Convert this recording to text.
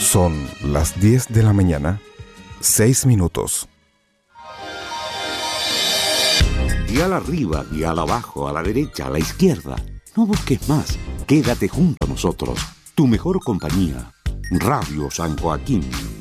Son las 10 de la mañana, 6 minutos. Dial arriba, dial abajo, a la derecha, a la izquierda. No busques más. Quédate junto a nosotros. Tu mejor compañía. Radio San Joaquín.